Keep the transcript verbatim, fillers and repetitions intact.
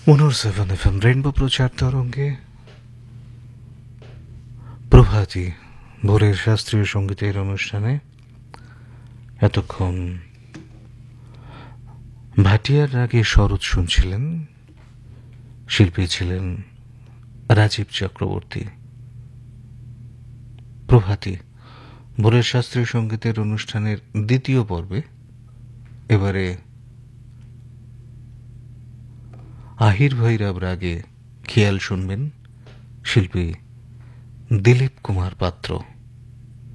মনোর seven F M rainbow প্রচার তরঙ্গে প্রভাতী ভোরের শাস্ত্রীয় সঙ্গীতের অনুষ্ঠানে এতক্ষণ ভাটিয়ার রাগে শরৎ শুনছিলেন। শিল্পী ছিলেন রাজীব চক্রবর্তী। প্রভাতী ভোরের শাস্ত্রীয় সঙ্গীতের অনুষ্ঠানের দ্বিতীয় পর্বে এবারে আহির ভৈরব রাগে খেয়াল শুনবেন শিল্পী দিলীপ কুমার পাত্র।